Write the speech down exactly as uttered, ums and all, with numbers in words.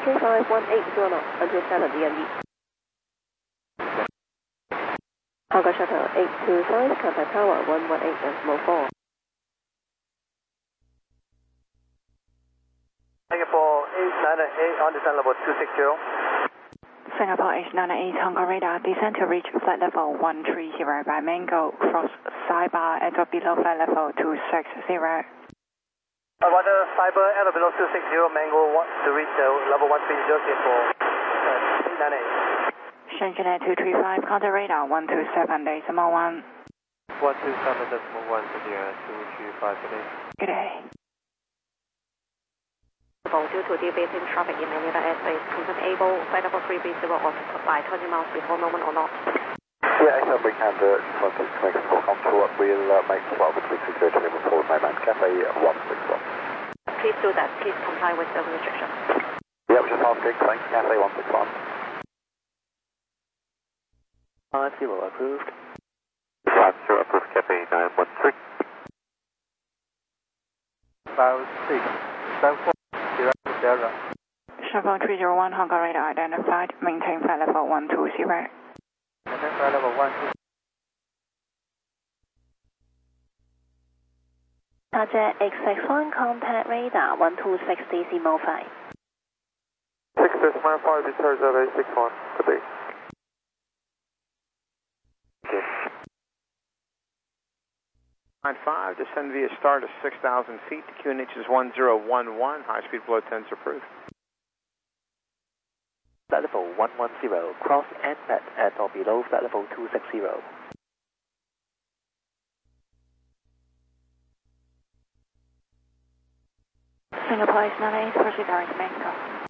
three five one eight zero knots, until seven D M D. Hong Shuttle eight two five, contact tower one one eight decimal four. Singapore eight nine eight on descent level two six zero. Singapore eight nine eight, Honker radar, descend to reach flight level one three zero by Mango, cross sidebar at or below flight level two six zero. Uh, Roger, cyber at or below two six zero, Mango want to reach uh, level one three zero for uh, eight nine eight. Shenzhen two three five, contact radar one two seven decimal one. one two seven decimal one, India two two five today. Good day. Due to deviating traffic in Manila airspace, confirm able flight level three three zero off by twenty miles before moment or not. Yeah, anytime we can do it, just want to make a full contour. We'll uh, make twelve between two zero two and forward Nomad Cafe one six one. Please do that. Please comply with the restrictions. Yeah, we're just asking. Thanks, Cafe one six one. five zero approved. five zero approved, Cafe nine one three. five six seven four zero zero. Chevron three zero one, Honker radar identified, maintain flight level one two zero. Maintain flight level one two. Target X six one, contact radar one two six decimal five. six decimal five, return of eight six one, good day. nine five, descend via star to six thousand feet, Q N H is one zero one one, high speed below ten is approved. Flight level one one zero, cross and met at or below flight level two six zero. Singapore eight nine eight, proceed direct Mango.